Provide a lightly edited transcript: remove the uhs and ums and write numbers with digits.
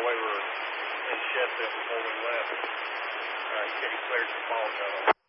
we were in Sheffield before we left. He said he cleared some balls out of it.